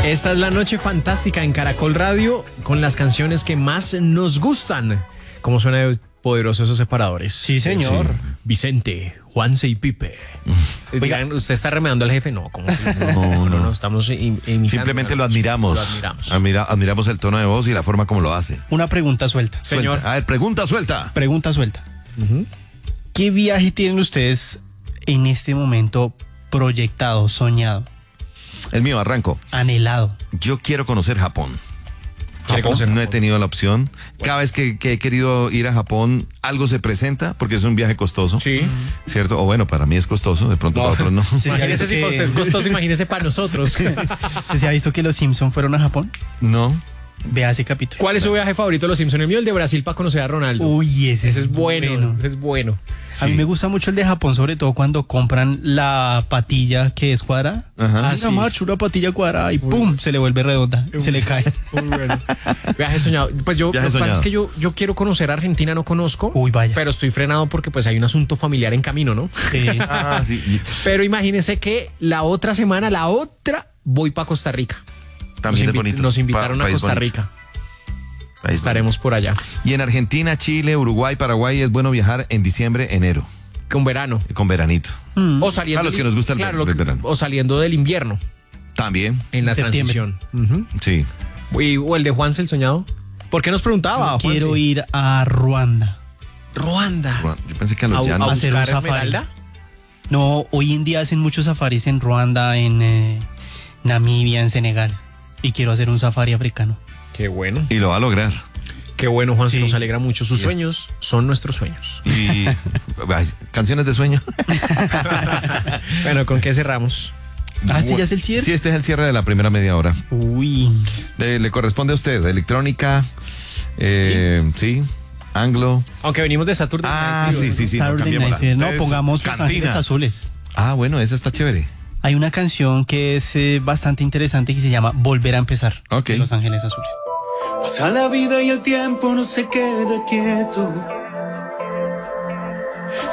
Esta es la noche fantástica en Caracol Radio con las canciones que más nos gustan. ¿Cómo suena de poderosos esos separadores? Sí, señor. Sí. Vicente, Juanse y Pipe. Digan, ¿usted está remedando al jefe? No, ¿cómo? No, estamos imitando. Simplemente lo admiramos. Admiramos el tono de voz y la forma como lo hace. Una pregunta suelta. Señor. A ver, pregunta suelta. Pregunta suelta. ¿Qué viaje tienen ustedes en este momento proyectado, soñado, El mío, arranco. anhelado? Yo quiero conocer Japón. ¿Japón? No he tenido la opción. Cada vez que he querido ir a Japón, algo se presenta, porque es un viaje costoso. Sí. ¿Cierto? O bueno, para mí es costoso, de pronto para otros no. Sí, Imagínese si que- para usted es costoso, imagínese para nosotros. ¿Se ha visto que los Simpson fueron a Japón? No. Vea ese capítulo. ¿Cuál es su viaje favorito de los Simpsons? El mío, el de Brasil para conocer a Ronaldo. Uy, ese Ese es bueno. Ese es bueno. A mí me gusta mucho el de Japón, sobre todo cuando compran la patilla que es cuadrada. Ajá. Mira, macho, una patilla cuadrada y ¡pum! Se le vuelve redonda, se le cae. Muy bueno. Viaje soñado. Pues yo, Viaje lo que pasa soñado. es que yo quiero conocer Argentina, no conozco. Uy, vaya. Pero estoy frenado porque pues hay un asunto familiar en camino, ¿no? Ah, sí. Pero imagínese que la otra semana, voy para Costa Rica. También es bonito. Nos invitaron a País Costa bonito. Rica. País Estaremos por allá. bonito. Y en Argentina, Chile, Uruguay, Paraguay es bueno viajar en diciembre, enero, Con verano. con veranito. O saliendo. A los que nos gusta el verano. O saliendo del invierno También, en la Septiembre. transición. sí. O el de Juanse el soñado. ¿Por qué nos preguntaba? Quiero Juanse? ir a Ruanda. Ruanda. Bueno, yo pensé que a los A llanos. hacer un buscar safari. Esmeralda. No, hoy en día hacen muchos safaris en Ruanda, en Namibia, en Senegal. Y quiero hacer un safari africano. Qué bueno. Y lo va a lograr. Qué bueno, Juan, Sí. nos alegra mucho. Sus Sí. sueños son nuestros sueños. Y ay, canciones de sueño. Bueno, ¿con qué cerramos? Ah, ¿este ya es el cierre? Sí, este es el cierre de la primera media hora. Uy. Le corresponde a usted, electrónica, sí, anglo. Aunque venimos de Saturday Ah, Night Fever, sí, ¿no? sí, no, Saturday cambiémosla. Night Fever. No, Entonces, pongamos Los Ángeles cantina. Azules. Ah, bueno, esa está chévere. Hay una canción que es bastante interesante que se llama Volver a empezar. Ok. De Los Ángeles Azules. Pasa la vida y el tiempo no se queda quieto.